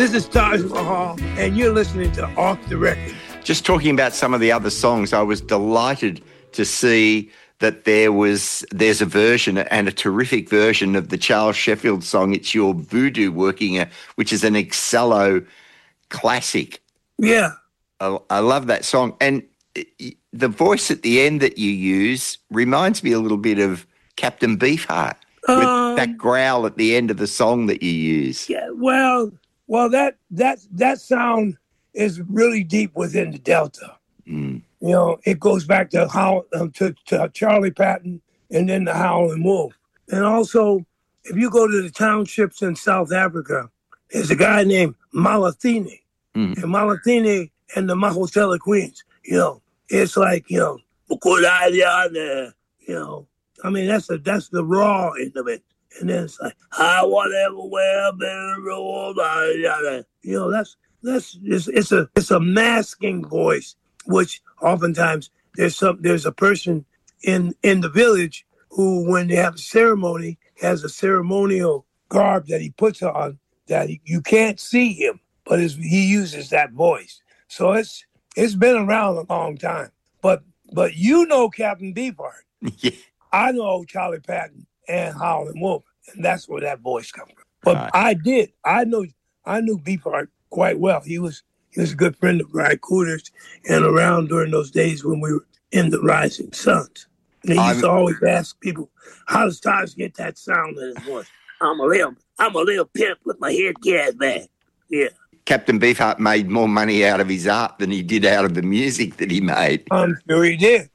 This is Taj Mahal, and you're listening to Off the Record. Just talking about some of the other songs, I was delighted to see that there's a version, and a terrific version, of the Charles Sheffield song, It's Your Voodoo Working, which is an Excello classic. Yeah. I love that song. And the voice at the end that you use reminds me a little bit of Captain Beefheart, with that growl at the end of the song that you use. Yeah, well, that sound is really deep within the Delta. Mm. You know, it goes back to to Charlie Patton and then the Howlin' Wolf. And also, if you go to the townships in South Africa, there's a guy named Malathini. Mm. And Malathini and the Mahotella Queens, you know, it's like, you know, I mean, that's the raw end of it. And then it's like, I whatever wear you know, it's a masking voice, which oftentimes there's a person in the village who, when they have a ceremony, has a ceremonial garb that he puts on that you can't see him, but he uses that voice. So it's been around a long time. But you know Captain Beefheart. Yeah. I know Charlie Patton and Howlin' Wolf, and that's where that voice comes from. But I knew Beefheart quite well. He was a good friend of Ry Cooder's, and around during those days when we were in the Rising Suns. And he used to always ask people, how does Taj get that sound in his voice? I'm a little pimp with my head gas bag. Yeah. Captain Beefheart made more money out of his art than he did out of the music that he made. I'm sure he did.